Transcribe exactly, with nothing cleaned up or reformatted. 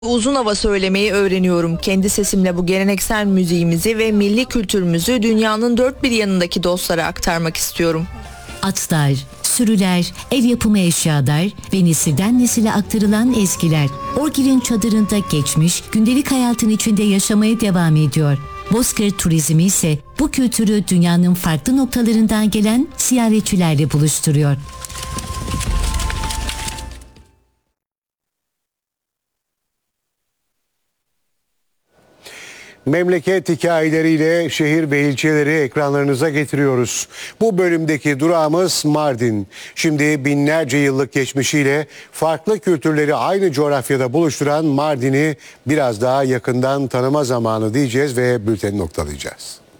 Uzun hava söylemeyi öğreniyorum. Kendi sesimle bu geleneksel müziğimizi ve milli kültürümüzü dünyanın dört bir yanındaki dostlara aktarmak istiyorum. Atlar, sürüler, ev yapımı eşyalar ve nesilden nesile aktarılan ezgiler. Orgil'in çadırında geçmiş, gündelik hayatın içinde yaşamaya devam ediyor. Bozkır Turizmi ise bu kültürü dünyanın farklı noktalarından gelen ziyaretçilerle buluşturuyor. Memleket hikayeleriyle şehir ve ilçeleri ekranlarınıza getiriyoruz. Bu bölümdeki durağımız Mardin. Şimdi binlerce yıllık geçmişiyle farklı kültürleri aynı coğrafyada buluşturan Mardin'i biraz daha yakından tanıma zamanı diyeceğiz ve bülteni noktalayacağız.